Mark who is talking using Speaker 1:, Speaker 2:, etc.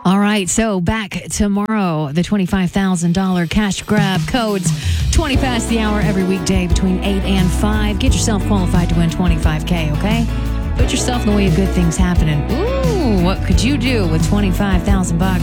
Speaker 1: All right, so back tomorrow, the $25,000 cash grab codes, 20 past the hour every weekday between 8 and 5. Get yourself qualified to win $25K, okay? Put yourself in the way of good things happening. Ooh, what could you do with $25,000?